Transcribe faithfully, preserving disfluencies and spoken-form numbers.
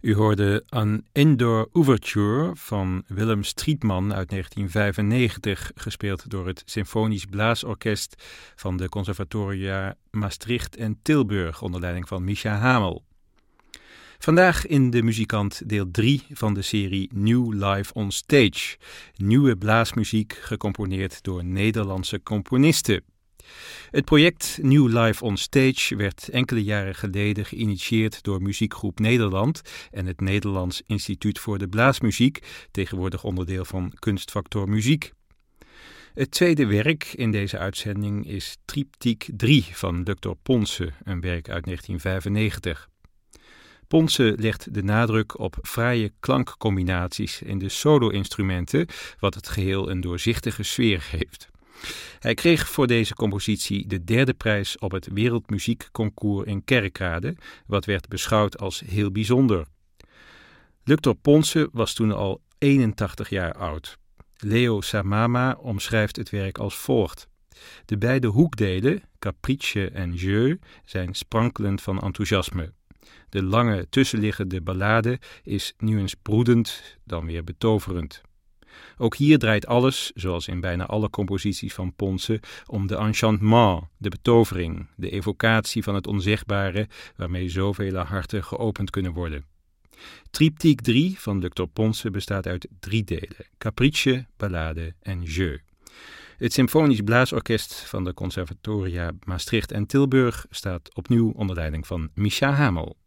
U hoorde An Indoor Overture van Willem Strietman uit negentien vijfennegentig, gespeeld door het Symfonisch Blaasorkest van de Conservatoria Maastricht en Tilburg onder leiding van Mischa Hamel. Vandaag in De Muzikant deel drie van de serie New Live on Stage. Nieuwe blaasmuziek gecomponeerd door Nederlandse componisten. Het project New Live on Stage werd enkele jaren geleden geïnitieerd door Muziekgroep Nederland en het Nederlands Instituut voor de Blaasmuziek, tegenwoordig onderdeel van Kunstfactor Muziek. Het tweede werk in deze uitzending is Triptiek drie van Luctor Ponce, een werk uit negentien vijfennegentig. Ponce legt de nadruk op fraaie klankcombinaties in de solo-instrumenten, wat het geheel een doorzichtige sfeer geeft. Hij kreeg voor deze compositie de derde prijs op het Wereldmuziekconcours in Kerkrade, wat werd beschouwd als heel bijzonder. Luctor Ponce was toen al eenentachtig jaar oud. Leo Samama omschrijft het werk als volgt. De beide hoekdelen, capricce en jeu, zijn sprankelend van enthousiasme. De lange tussenliggende ballade is nu eens broedend, dan weer betoverend. Ook hier draait alles, zoals in bijna alle composities van Ponce, om de enchantement, de betovering, de evocatie van het onzegbare, waarmee zoveel harten geopend kunnen worden. Triptiek drie van Luctor Ponce bestaat uit drie delen, capricce, ballade en jeu. Het Symfonisch Blaasorkest van de Conservatoria Maastricht en Tilburg staat opnieuw onder leiding van Mischa Hamel.